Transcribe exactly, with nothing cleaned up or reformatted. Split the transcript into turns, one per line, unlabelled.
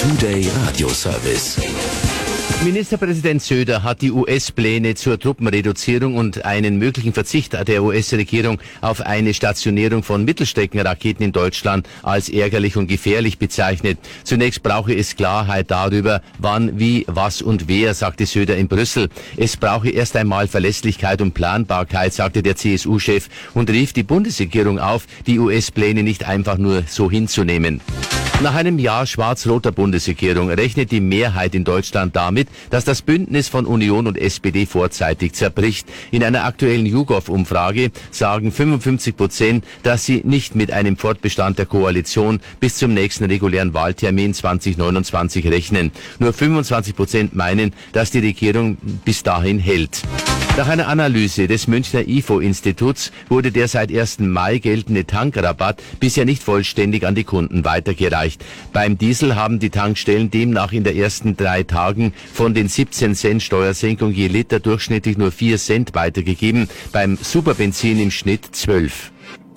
Today Radio Service.
Ministerpräsident Söder hat die U S-Pläne zur Truppenreduzierung und einen möglichen Verzicht der U S-Regierung auf eine Stationierung von Mittelstreckenraketen in Deutschland als ärgerlich und gefährlich bezeichnet. Zunächst brauche es Klarheit darüber, wann, wie, was und wer, sagte Söder in Brüssel. Es brauche erst einmal Verlässlichkeit und Planbarkeit, sagte der C S U-Chef und rief die Bundesregierung auf, die U S-Pläne nicht einfach nur so hinzunehmen. Nach einem Jahr schwarz-roter Bundesregierung rechnet die Mehrheit in Deutschland damit, dass das Bündnis von Union und S P D vorzeitig zerbricht. In einer aktuellen YouGov-Umfrage sagen fünfundfünfzig Prozent, dass sie nicht mit einem Fortbestand der Koalition bis zum nächsten regulären Wahltermin zwanzig neunundzwanzig rechnen. Nur fünfundzwanzig Prozent meinen, dass die Regierung bis dahin hält. Nach einer Analyse des Münchner I F O-Instituts wurde der seit ersten Mai geltende Tankrabatt bisher nicht vollständig an die Kunden weitergereicht. Beim Diesel haben die Tankstellen demnach in den ersten drei Tagen von den siebzehn Cent Steuersenkung je Liter durchschnittlich nur vier Cent weitergegeben, beim Superbenzin im Schnitt zwölf.